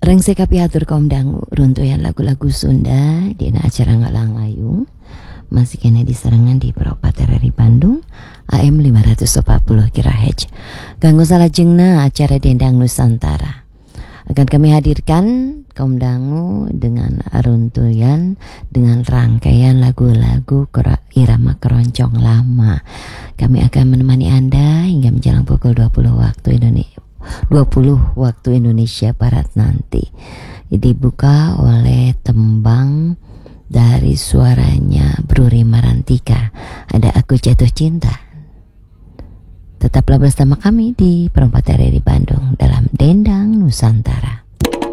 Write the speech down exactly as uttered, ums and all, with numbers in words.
Rengsek kapi atur kaum dangu runtuyan lagu-lagu Sunda di acara Ngalang Layung masih kena diserangan di Propater dari Bandung A M lima ratus empat puluh kHz. Ganggu salah jengna acara Dendang Nusantara. Akan kami hadirkan kaum dangu dengan runtuyan dengan rangkaian lagu-lagu irama keroncong lama. Kami akan menemani Anda hingga menjelang pukul dua puluh waktu Indonesia. dua puluh waktu Indonesia Barat nanti. Dibuka oleh tembang dari suaranya Bruri Marantika, ada Aku Jatuh Cinta. Tetaplah bersama kami di Perempat Hari di Bandung dalam Dendang Nusantara.